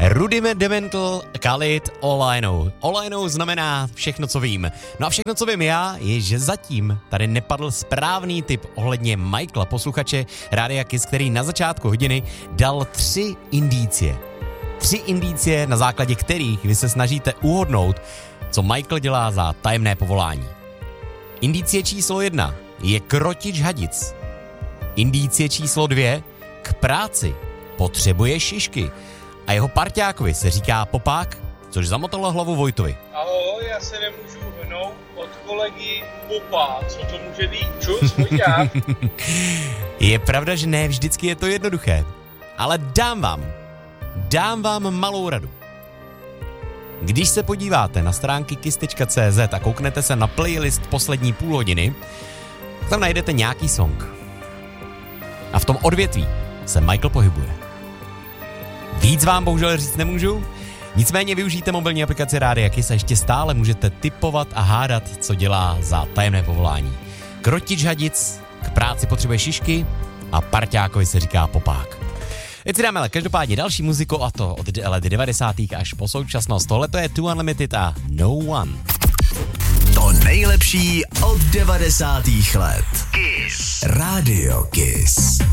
Rudimental Khalid All I Know. All I Know znamená všechno, co vím. No a všechno, co vím já, je, že zatím tady nepadl správný tip ohledně Michaela, posluchače Rádia Kiss, který na začátku hodiny dal 3 indicie. 3 indicie, na základě kterých vy se snažíte uhodnout, co Michael dělá za tajemné povolání. Indicie číslo 1 je krotič hadic. Indicie číslo 2 k práci potřebuje šišky. A jeho parťákovi se říká popák, což zamotalo hlavu Vojtovi. Ahoj, já se nemůžu hnout od kolegy Popa. Co to může být? Čus, Vojťák. Je pravda, že ne vždycky je to jednoduché. Ale dám vám malou radu. Když se podíváte na stránky kiss.cz a kouknete se na playlist poslední půl hodiny, tam najdete nějaký song. A v tom odvětví se Michael pohybuje. Víc vám bohužel říct nemůžu, nicméně využijte mobilní aplikaci Rádia Kiss a ještě stále můžete tipovat a hádat, co dělá za tajemné povolání. Krotič hadic, k práci potřebuje šišky a parťákovi se říká popák. Teď si dáme ale každopádně další muziku, a to od let 90. až po současnost. Tohle to je Too Unlimited a No One. To nejlepší od 90. let. Kiss. Rádio Kiss.